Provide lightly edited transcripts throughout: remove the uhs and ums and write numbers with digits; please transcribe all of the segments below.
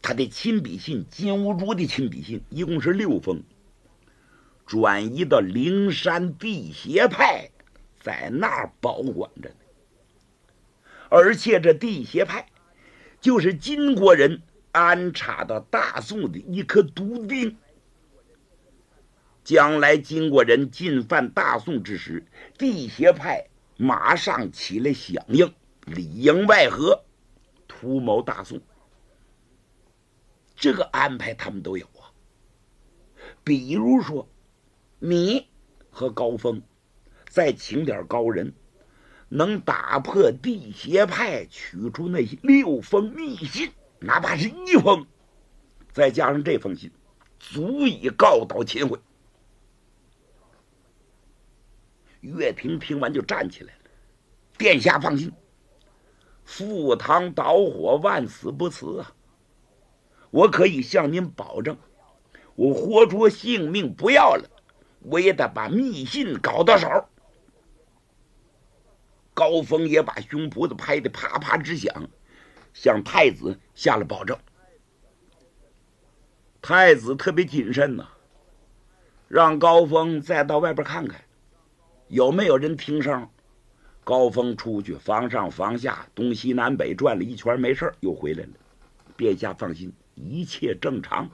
他的亲笔信，金兀术的亲笔信一共是6封，转移到灵山地协派，在那儿保管着呢。而且这地协派就是金国人安插到大宋的一颗毒钉，将来金国人进犯大宋之时，地协派马上起来响应，里应外合，图谋大宋。这个安排他们都有啊。比如说你和高峰再请点高人，能打破地协派，取出那6封密信，哪怕是1封，再加上这封信，足以告倒秦桧。岳霆听完就站起来了：“殿下放心，赴汤蹈火，万死不辞啊！我可以向您保证，我活出性命不要了，我也得把密信搞到手。”高峰也把胸脯子拍得啪啪直响，向太子下了保证。太子特别谨慎呐，让高峰再到外边看看有没有人听声。高峰出去房上房下东西南北转了一圈，没事又回来了。殿下放心，一切正常。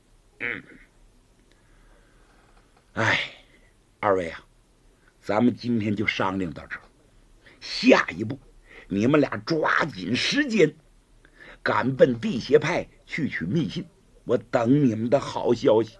二位啊，咱们今天就商量到这儿。下一步你们俩抓紧时间赶奔地协派去取密信，我等你们的好消息。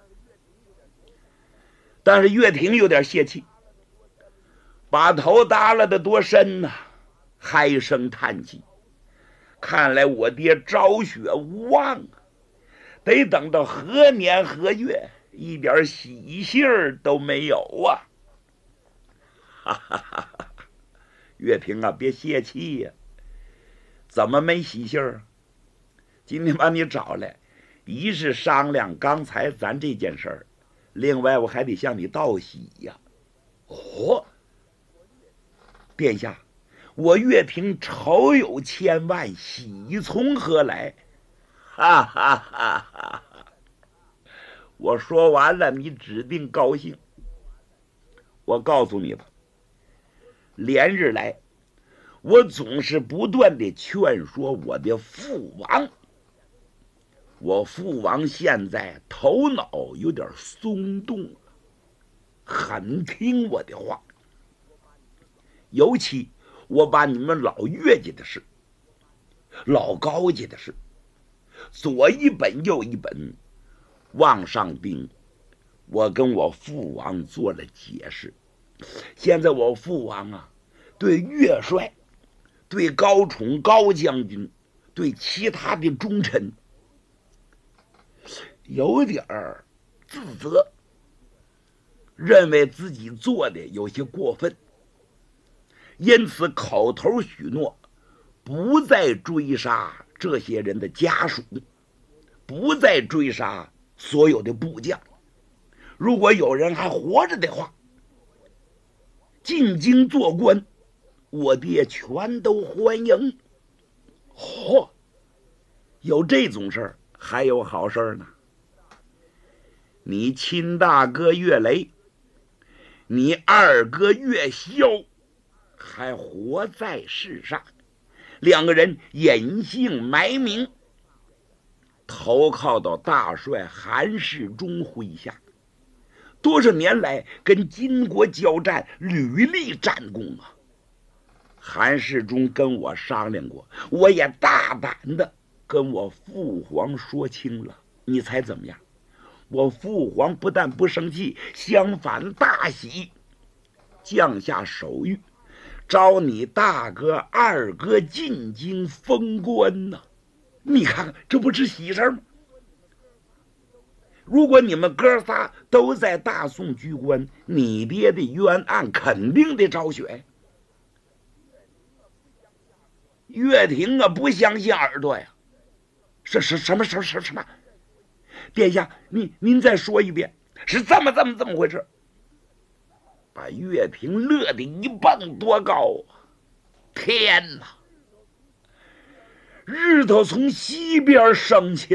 但是岳霆有点泄气，把头耷拉得多深呐，唉声叹气。看来我爹昭雪无望啊，得等到何年何月，一点喜信儿都没有啊！哈哈哈哈！岳霆啊，别泄气呀！怎么没喜信儿？今天把你找来，一是商量刚才咱这件事儿，另外我还得向你道喜呀。哦，殿下，我岳霆仇有千万，喜从何来？哈哈哈哈！我说完了，你指定高兴。我告诉你吧，连日来，我总是不断的劝说我的父王。我父王现在头脑有点松动，很听我的话。尤其我把你们老岳家的事、老高家的事，左一本右一本往上钉，我跟我父王做了解释。现在我父王啊，对岳帅、对高宠高将军、对其他的忠臣有点自责，认为自己做的有些过分，因此口头许诺不再追杀这些人的家属，不再追杀所有的部将。如果有人还活着的话，进京做官，我爹全都欢迎。嚯，有这种事儿，还有好事儿呢。你亲大哥岳雷，你二哥岳霄还活在世上，2个人隐姓埋名，投靠到大帅韩世忠麾下，多少年来跟金国交战，屡立战功啊。韩世忠跟我商量过，我也大胆的跟我父皇说清了，你猜怎么样？我父皇不但不生气，相反大喜，降下手谕，招你大哥二哥进京封官呢。你看看，这不是喜事吗？如果你们哥仨都在大宋居官，你爹的冤案肯定得昭雪。岳霆啊，不相信耳朵呀！什么？殿下，您再说一遍，是这么回事？把岳霆乐得一蹦多高啊！天哪！日头从西边升起